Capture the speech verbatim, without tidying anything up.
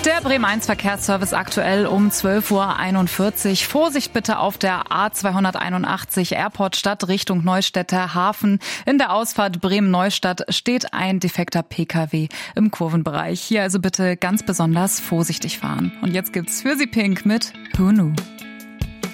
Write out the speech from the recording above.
Der Bremen eins Verkehrsservice aktuell um zwölf Uhr einundvierzig. Vorsicht bitte auf der A zweihunderteinundachtzig Airportstadt Richtung Neustädter Hafen. In der Ausfahrt Bremen-Neustadt steht ein defekter P K W im Kurvenbereich. Hier also bitte ganz besonders vorsichtig fahren. Und jetzt gibt's für Sie Pink mit Punu.